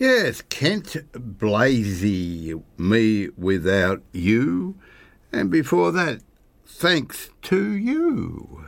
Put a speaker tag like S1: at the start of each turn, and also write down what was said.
S1: Yes, Kent Blazy, Me Without You. And before that, Thanks to You.